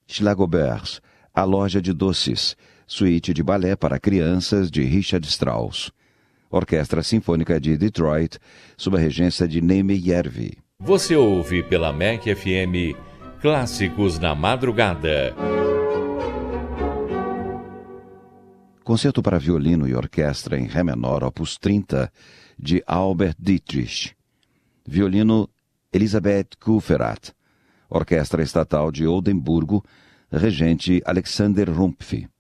Schlagobers, A Loja de Doces, suíte de balé para crianças de Richard Strauss. Orquestra Sinfônica de Detroit, sob a regência de Neime Järvi. Você ouve pela MEC FM Clássicos na Madrugada. Concerto para violino e orquestra em Ré menor, opus 30, de Albert Dietrich. Violino, Elisabeth Kufferath. Orquestra Estatal de Oldemburgo, regente Alexander Rumpf.